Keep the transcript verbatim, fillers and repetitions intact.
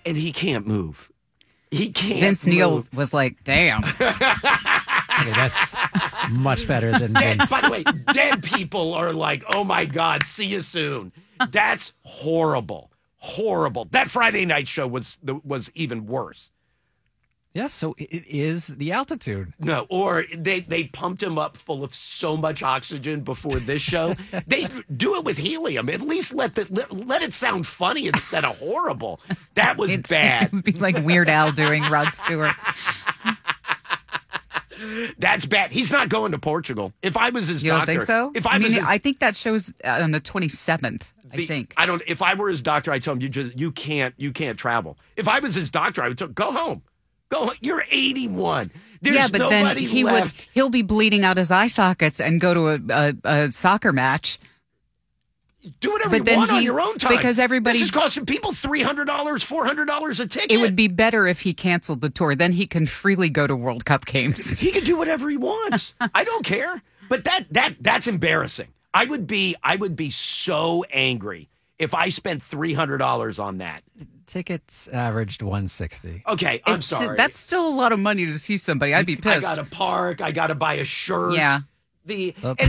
and he can't move. He can't. Vince move. Neil was like, "Damn." Yeah, that's much better than Dead, Vince. by the way, dead people are like, oh my God, see you soon. That's horrible. Horrible. That Friday night show was was even worse. Yeah, so it is the altitude. No, or they, they pumped him up full of so much oxygen before this show. They do it with helium. At least let the let, let it sound funny instead of horrible. That was It's, bad. It would be like Weird Al doing Rod Stewart. That's bad. He's not going to Portugal. If I was his You doctor, don't think so? If I, I was mean, his, I think that show's on the twenty-seventh. the- I think. I don't. If I were his doctor, I tell him you just you can't you can't travel. If I was his doctor, I would tell go home. Go. home. You're eighty-one. There's yeah, but then nobody he left. would he'll be bleeding out his eye sockets and go to a, a, a soccer match. Do whatever but you then want on he- your own time. because everybody- This is costing people three hundred dollars, four hundred dollars a ticket. It would be better if he canceled the tour. Then he can freely go to World Cup games. He can do whatever he wants. I don't care. But that that that's embarrassing. I would be I would be so angry if I spent three hundred dollars on that. Tickets averaged one sixty. Okay, I'm It's- sorry. That's still a lot of money to see somebody. I'd be I pissed. got to park. I got to buy a shirt. Yeah. The Well, and